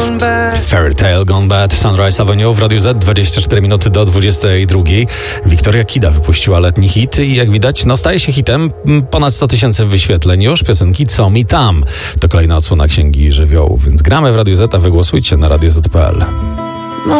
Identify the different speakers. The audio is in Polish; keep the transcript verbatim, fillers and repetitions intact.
Speaker 1: gone bad.
Speaker 2: Fairytale Gone Bad, Sunrise Avenue w Radiu Z, dwadzieścia cztery minuty do dwudziestej drugiej. Wiktoria Kida wypuściła letni hit i jak widać, no staje się hitem. Ponad sto tysięcy wyświetleń już piosenki Co mi tam. To kolejna odsłona Księgi Żywiołu, więc gramy w Radiu Z, a wy głosujcie na radio zet kropka pe el.